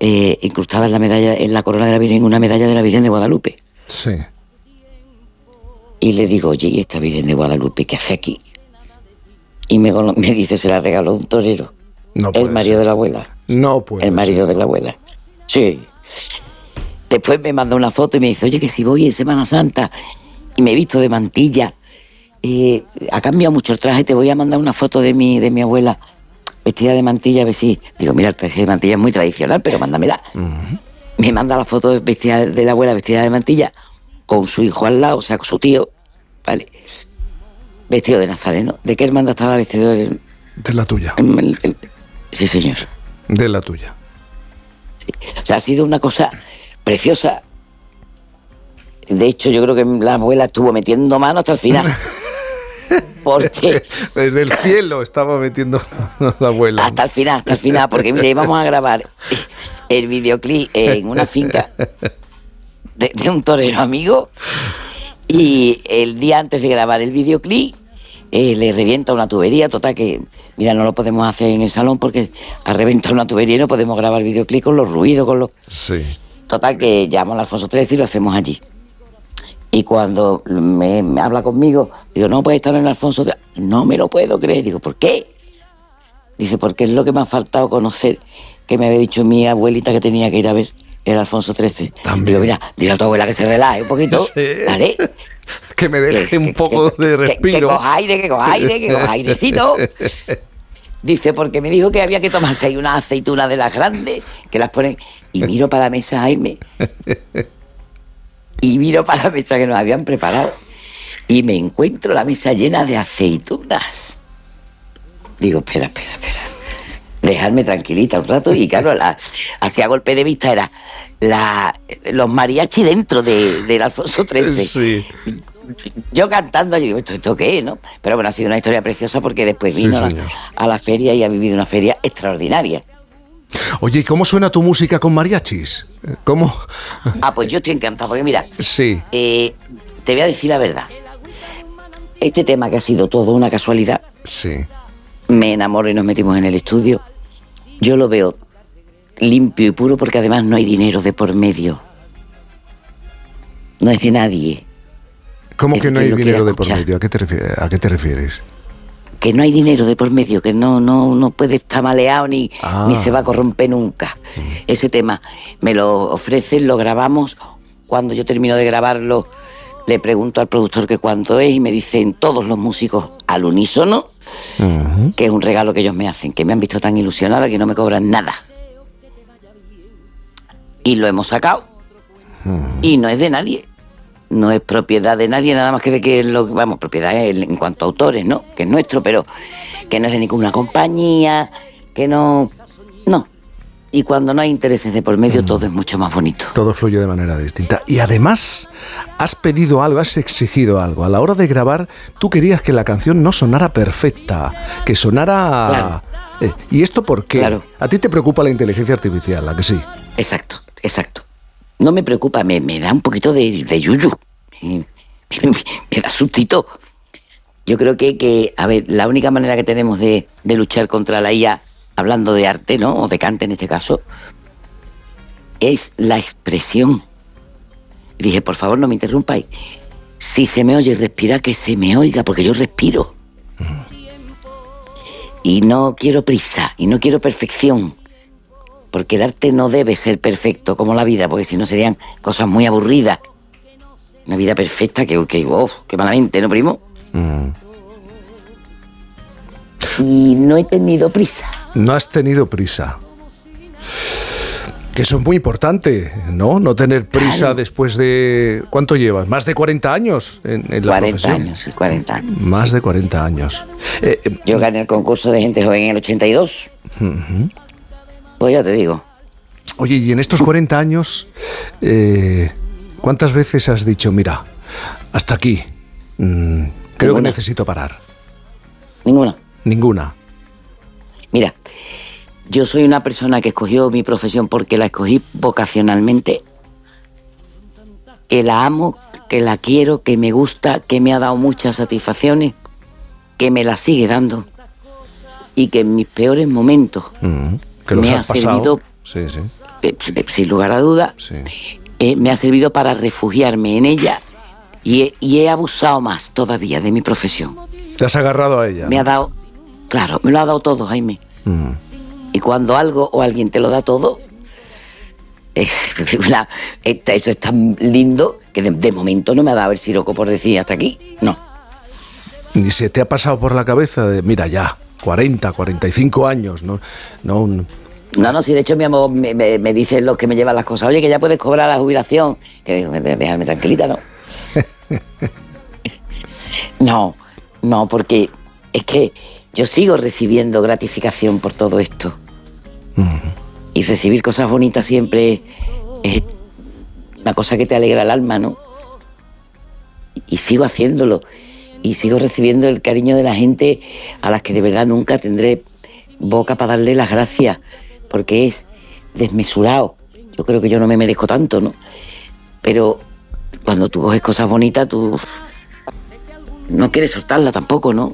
incrustada en la medalla, en la corona de la Virgen, una medalla de la Virgen de Guadalupe. Sí. Y le digo, oye, ¿y esta Virgen de Guadalupe qué hace aquí? Y me dice, se la regaló un torero. No puede el marido ser. de la abuela. No puede El marido ser. de la abuela. Sí. Después me manda una foto y me dice, oye, que si voy en Semana Santa y me he visto de mantilla, ha cambiado mucho el traje, te voy a mandar una foto de mi abuela vestida de mantilla, a ver si... Digo, mira, el traje de mantilla es muy tradicional, pero mándamela. Uh-huh. Me manda la foto vestida de la abuela vestida de mantilla con su hijo al lado, o sea, con su tío, ¿vale? Vestido de nazareno. ¿De qué hermandad estaba vestido? De la tuya. Sí, señor. De la tuya. Sí. O sea, ha sido una cosa preciosa. De hecho, yo creo que la abuela estuvo metiendo mano hasta el final. Porque... Desde el cielo estaba metiendo la abuela. Hasta el final, porque mire, íbamos a grabar el videoclip en una finca de un torero amigo, y el día antes de grabar el videoclip le revienta una tubería, total que, mira, no lo podemos hacer en el salón porque ha reventado una tubería y no podemos grabar el videoclip con los ruidos, con los... Sí. Total que llamo al Alfonso XIII y lo hacemos allí. Y cuando me habla conmigo, digo, no puede estar en el Alfonso XIII. No me lo puedo creer. Digo, ¿por qué? Dice, porque es lo que me ha faltado conocer, que me había dicho mi abuelita que tenía que ir a ver el Alfonso XIII. También. Digo, mira, dile a tu abuela que se relaje un poquito, Sí. ¿vale? Que me deje un poco de respiro. Que coja airecito. Dice, porque me dijo que había que tomarse ahí unas aceitunas de las grandes, que las ponen... Y miro para la mesa, Jaime, y miro para la mesa que nos habían preparado, y me encuentro la mesa llena de aceitunas. Digo, espera, dejarme tranquilita un rato. Y claro, así a golpe de vista era los mariachi dentro del Alfonso XIII. Sí. Yo cantando, yo digo, ¿esto qué es, no? Pero bueno, ha sido una historia preciosa porque después vino Sí, a la feria y ha vivido una feria extraordinaria. Oye, ¿y cómo suena tu música con mariachis? ¿Cómo? Pues yo estoy encantado, porque mira, Sí. te voy a decir la verdad. Este tema, que ha sido todo una casualidad, Sí. me enamoro y nos metimos en el estudio. Yo lo veo limpio y puro porque además no hay dinero de por medio. No es de nadie. ¿Cómo El que no que hay lo dinero quiera de por escuchar. medio? ¿A qué te refieres? Que no hay dinero de por medio, que no puede estar maleado ni se va a corromper nunca. Ese tema me lo ofrecen, lo grabamos. Cuando yo termino de grabarlo, le pregunto al productor que cuánto es y me dicen todos los músicos al unísono, Uh-huh. que es un regalo que ellos me hacen, que me han visto tan ilusionada que no me cobran nada. Y lo hemos sacado. Y no es de nadie. No es propiedad de nadie, nada más que de que propiedad es en cuanto a autores, ¿no? Que es nuestro, pero que no es de ninguna compañía, que no. Y cuando no hay intereses de por medio, todo es mucho más bonito. Todo fluye de manera distinta. Y además, has pedido algo, has exigido algo. A la hora de grabar, tú querías que la canción no sonara perfecta, que sonara... Claro. ¿Y esto por qué? Claro. A ti te preocupa la inteligencia artificial, ¿a que sí? Exacto. No me preocupa, me da un poquito de yuyu. Me da sustito. Yo creo que, a ver, la única manera que tenemos de luchar contra la IA, hablando de arte, ¿no? O de cante en este caso, es la expresión. Y dije, por favor, no me interrumpáis. Si se me oye respirar, que se me oiga, porque yo respiro. Y no quiero prisa, y no quiero perfección. Porque el arte no debe ser perfecto como la vida, porque si no serían cosas muy aburridas. Una vida perfecta qué malamente, ¿no, primo? Y no he tenido prisa. No has tenido prisa. Que eso es muy importante, ¿no? No tener prisa Claro. Después de... ¿Cuánto llevas? ¿Más de 40 años en la 40 profesión? años, sí, 40 años. Más de 40 años. Yo gané el concurso de gente joven en el 82. Uh-huh. Pues ya te digo. Oye, y en estos 40 años, ¿cuántas veces has dicho, mira, hasta aquí, creo que Ninguna. necesito parar? Ninguna. Ninguna. Mira, yo soy una persona que escogió mi profesión porque la escogí vocacionalmente, que la amo, que la quiero, que me gusta, que me ha dado muchas satisfacciones, que me la sigue dando y que en mis peores momentos Que los me ha has pasado. servido Sí, sí. Sin lugar a dudas, Sí. Me ha servido para refugiarme en ella y he abusado más todavía de mi profesión. Te has agarrado a ella. Me ha dado, claro, me lo ha dado todo, Jaime. Y cuando algo o alguien te lo da todo, eso es tan lindo que de momento no me ha dado el siroco por decir hasta aquí, no. Ni se te ha pasado por la cabeza de, mira ya, 40, 45 años, ¿no? No, sí, de hecho mi amor me dicen los que me llevan las cosas, oye, que ya puedes cobrar la jubilación, que dejarme tranquilita, ¿no? No, porque es que yo sigo recibiendo gratificación por todo esto. Y recibir cosas bonitas siempre es una cosa que te alegra el alma, ¿no? Y sigo haciéndolo. Y sigo recibiendo el cariño de la gente a las que de verdad nunca tendré boca para darle las gracias, porque es desmesurado. Yo creo que yo no me merezco tanto, ¿no? Pero cuando tú coges cosas bonitas, tú no quieres soltarla tampoco, ¿no?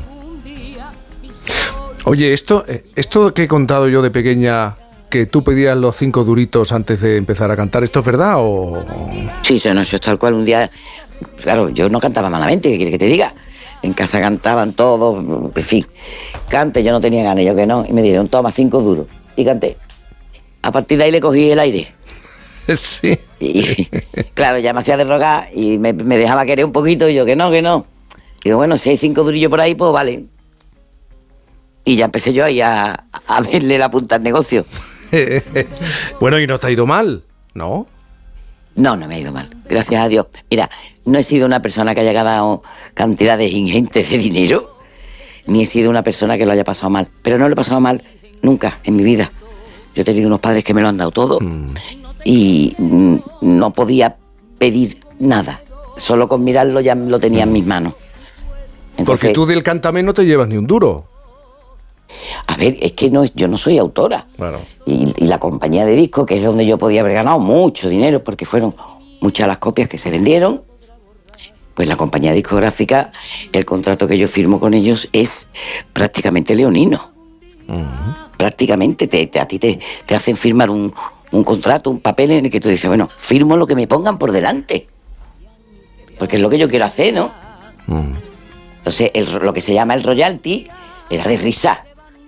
Oye, esto que he contado yo de pequeña, que tú pedías los 5 duritos antes de empezar a cantar, ¿esto es verdad o...? Sí, eso es tal cual. Un día, claro, yo no cantaba malamente, ¿qué quieres que te diga? En casa cantaban todos, en fin. Cante, yo no tenía ganas, yo que no. Y me dijeron, toma 5 duros. Y canté. A partir de ahí le cogí el aire. Sí. Y claro, ya me hacía de rogar y me dejaba querer un poquito y yo que no. Digo, bueno, si hay 5 durillos por ahí, pues vale. Y ya empecé yo ahí a verle la punta al negocio. Bueno, y no te ha ido mal, ¿no? No me ha ido mal, gracias a Dios. Mira, no he sido una persona que haya ganado cantidades ingentes de dinero, ni he sido una persona que lo haya pasado mal. Pero no lo he pasado mal nunca en mi vida. Yo he tenido unos padres que me lo han dado todo y no podía pedir nada. Solo con mirarlo ya lo tenía en mis manos. Entonces, porque tú del cántame no te llevas ni un duro. A ver, es que yo no soy autora. Claro. Y la compañía de discos, que es donde yo podía haber ganado mucho dinero, porque fueron muchas las copias que se vendieron, pues la compañía discográfica, el contrato que yo firmo con ellos es prácticamente leonino. Prácticamente a ti te hacen firmar un contrato, un papel en el que tú dices, bueno, firmo lo que me pongan por delante, porque es lo que yo quiero hacer, ¿no? Entonces, lo que se llama el royalty era de risa.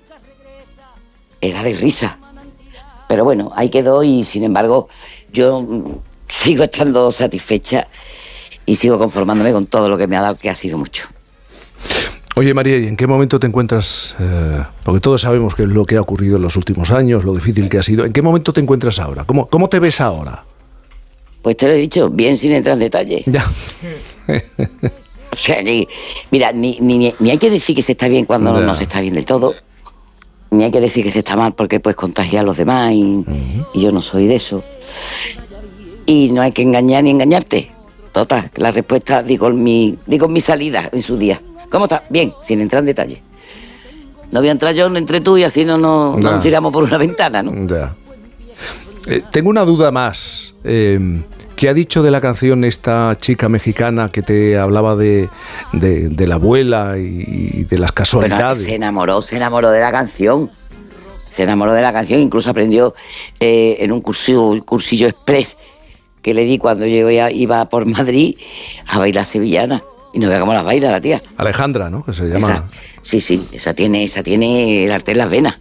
Pero bueno, ahí quedó y sin embargo yo sigo estando satisfecha y sigo conformándome con todo lo que me ha dado, que ha sido mucho. Oye, María, ¿y en qué momento te encuentras? Porque todos sabemos qué es lo que ha ocurrido en los últimos años, lo difícil que ha sido. ¿En qué momento te encuentras ahora? ¿Cómo te ves ahora? Pues te lo he dicho, bien sin entrar en detalle. Ya. O sea, mira, ni hay que decir que se está bien cuando no se está bien del todo, ni hay que decir que se está mal porque puedes contagiar a los demás y yo no soy de eso. Y no hay que engañar ni engañarte. Total, la respuesta digo en mi salida en su día. ¿Cómo está? Bien, sin entrar en detalle. No voy a entrar yo, no entré tú y así no nos tiramos por una ventana, ¿no? Ya. Tengo una duda más. ¿Qué ha dicho de la canción esta chica mexicana que te hablaba de la abuela y de las casualidades? Bueno, se enamoró de la canción. Se enamoró de la canción, incluso aprendió en un cursillo express que le di cuando yo iba por Madrid a bailar sevillana. Y no vea cómo las baila la tía. Alejandra, ¿no? Que se llama. Sí, esa tiene el arte en las venas.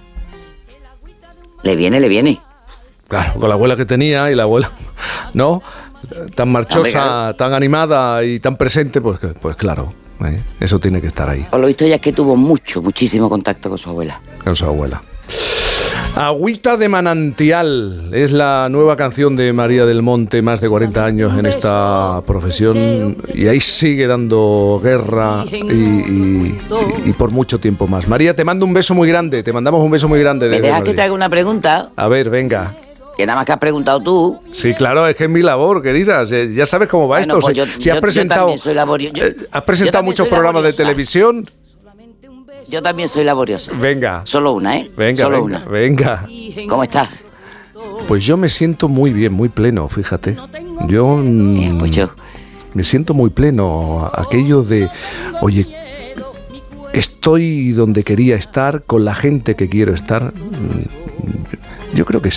Le viene. Claro, con la abuela que tenía y la abuela, ¿no? Tan marchosa, tan animada y tan presente, pues claro, eso tiene que estar ahí. Por lo visto ella es que tuvo muchísimo contacto con su abuela. Con su abuela. Agüita de manantial es la nueva canción de María del Monte, más de 40 años en esta profesión y ahí sigue dando guerra y por mucho tiempo más. María, te mando un beso muy grande, te mandamos un beso muy grande. ¿Me dejas que te haga una pregunta? A ver, venga. Que nada más que has preguntado tú. Sí, claro, es que es mi labor, querida. Ya sabes cómo va esto. Pues si has presentado, has presentado muchos programas de televisión. Yo también soy laboriosa. Venga. Solo una, ¿eh? Venga. ¿Cómo estás? Pues yo me siento muy bien, muy pleno, fíjate. Yo me siento muy pleno. Aquello de, oye, estoy donde quería estar, con la gente que quiero estar. Yo creo que sí.